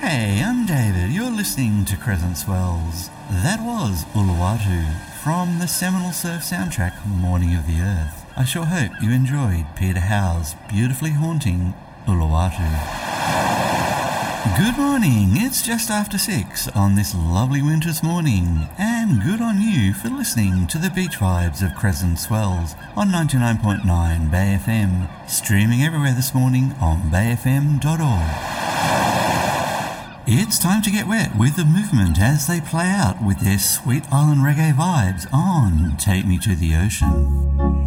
Hey, I'm David. You're listening to Crescent Swells. That was Uluwatu from the seminal surf soundtrack Morning of the Earth. I sure hope you enjoyed Peter Howe's beautifully haunting Uluwatu. Good morning, it's just after 6 on this lovely winter's morning, and good on you for listening to the beach vibes of Crescent Swells on 99.9 Bay FM, streaming everywhere this morning on bayfm.org. It's time to get wet with the movement as they play out with their sweet island reggae vibes on Take Me to the Ocean.